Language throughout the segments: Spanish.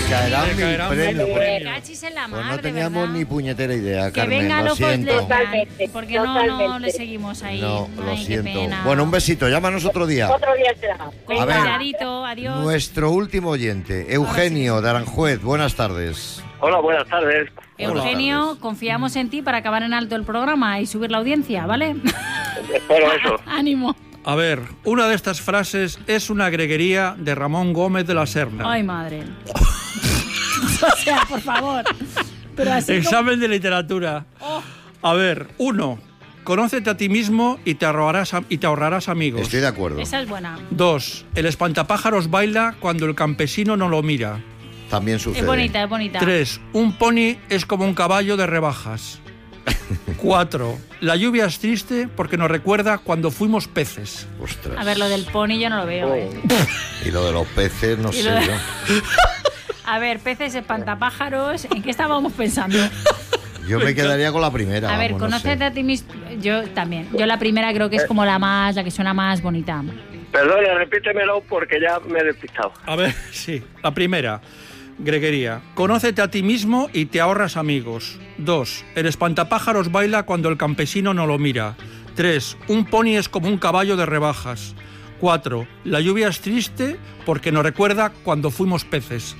caerá Le mil caerán premios. mil Cachis en la mar, Pues no de teníamos verdad. ni puñetera idea, Que Carmen, venga lo locos de siento. Totalmente, porque no totalmente. le seguimos ahí. No, lo Ay, qué siento. pena. Bueno, un besito, llámanos otro día. Otro día será. Con A ver. cuidadito, adiós. Nuestro último oyente, Eugenio de Aranjuez, buenas tardes. Hola, buenas tardes. Eugenio, Buenas confiamos en ti para acabar en alto el programa y subir la audiencia, ¿vale? Espero eso. Ánimo. A ver, una de estas frases es una greguería de Ramón Gómez de la Serna. Ay, madre. O sea, por favor. Pero así Examen de literatura. A ver, 1. Conócete a ti mismo y te ahorrarás amigos. Estoy de acuerdo. Esa es buena. 2. El espantapájaros baila cuando el campesino no lo mira. También sucede. Es bonita, es bonita. 3. Un pony es como un caballo de rebajas. 4. La lluvia es triste porque nos recuerda cuando fuimos peces. Ostras. A ver, lo del pony yo no lo veo. Y lo de los peces, no Y sé lo de- yo. A ver, peces, espantapájaros, ¿en qué estábamos pensando? Yo me quedaría con la primera. A ver, vamos, no conócete sé. a ti mismo. Yo también. Yo la primera creo que es como la que suena más bonita. Perdona, repítemelo porque ya me he despistado. A ver, sí. La primera, greguería. Conócete a ti mismo y te ahorras amigos. 2. El espantapájaros baila cuando el campesino no lo mira. 3. Un pony es como un caballo de rebajas. 4. La lluvia es triste porque nos recuerda cuando fuimos peces.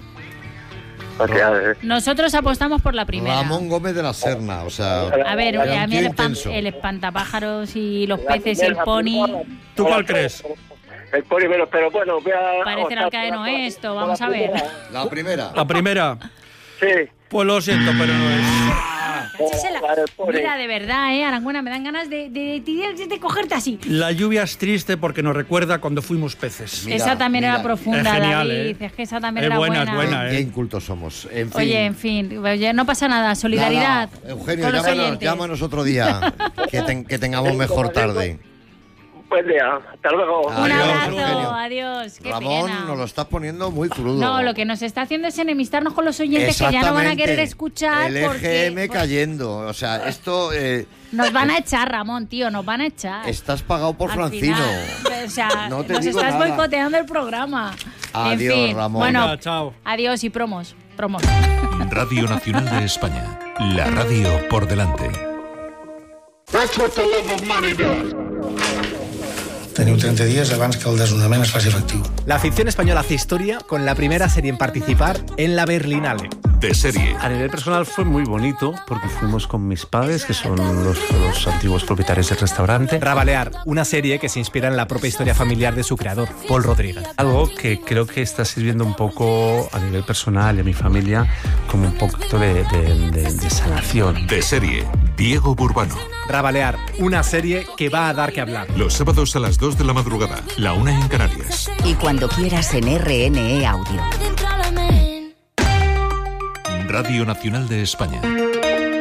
Nosotros apostamos por la primera. Ramón Gómez de la Serna, o sea... A ver, era a un mí tío el intenso. espantapájaros y los peces y el pony ¿Tú cuál crees? El pony menos, pero bueno, voy a... parece el arca de Noé esto, vamos a ver. La primera. La primera. Sí. Pues lo siento, pero no es. Cachis en la- Mira, de verdad, Arangüena, me dan ganas de cogerte así. La lluvia es triste porque nos recuerda cuando fuimos peces. Mira, esa también mira. era profunda, Es genial, David. ¿eh? Es que esa también Es era buena, buena. es buena. Qué incultos somos. En fin. Oye, en fin, oye, no pasa nada. Solidaridad Nada, Eugenio, con los llámanos, oyentes. llámanos otro día. Que tengamos mejor tarde. Buen día. Hasta luego. Un Adiós, abrazo, Eugenio. adiós. Qué Ramón, pena. nos lo estás poniendo muy crudo. No, lo que nos está haciendo es enemistarnos con los oyentes que ya no van a querer Exactamente. escuchar El EGM porque cayendo. O sea, esto... nos van a echar, Ramón, tío, nos van a echar. estás pagado por Al Francino. final, o sea, No te nos digo estás nada. boicoteando el programa. Adiós, en fin, Ramón. Bueno, Venga, chao. adiós y promos. Radio Nacional de España. La radio por delante. Teniu 30 días abans que el desnonament es faci efectiu. La ficción española hace historia con la primera serie en participar en la Berlinale. De serie. A nivel personal fue muy bonito porque fuimos con mis padres, que son los antiguos propietarios del restaurante. Rabalear, una serie que se inspira en la propia historia familiar de su creador, Paul Rodríguez. Algo que creo que está sirviendo un poco a nivel personal y a mi familia como un poquito de sanación. De serie. Diego Burbano. Rabalear, una serie que va a dar que hablar. Los sábados a las 2 de la madrugada, la 1 en Canarias. Y cuando quieras en RNE Audio. Radio Nacional de España.